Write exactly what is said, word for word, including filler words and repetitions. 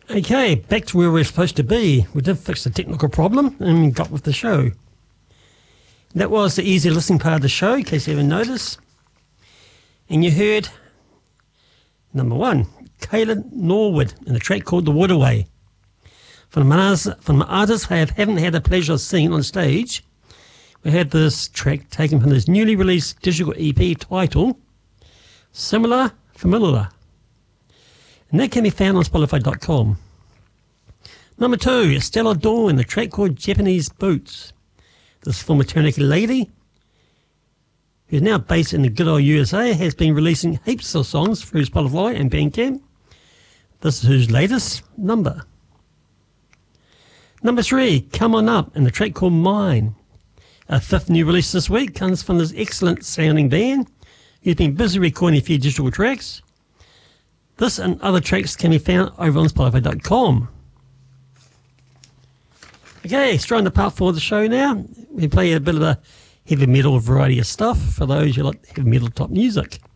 Okay, back to where we're supposed to be. We did fix the technical problem and got with the show. That was the easy listening part of the show, in case you haven't noticed. And you heard, number one, Caelan Norwood in a track called The Waterway. From an artist, from an artist I have, haven't had the pleasure of seeing on stage, we had this track taken from his newly released digital E P titled Similar Familiar. And that can be found on Spotify dot com. Number two, Stella Dawn, a track called Japanese Boots. This former Taranaki lady, who's now based in the good old U S A, has been releasing heaps of songs through Spotify and Bandcamp. This is his latest number. Number three, Come On Up, and the track called Mine. A fifth new release this week comes from this excellent sounding band who's been busy recording a few digital tracks. This and other tracks can be found over on Spotify dot com. Okay, straight on to part four of the show now. We play a bit of a heavy metal variety of stuff for those who like heavy metal type music.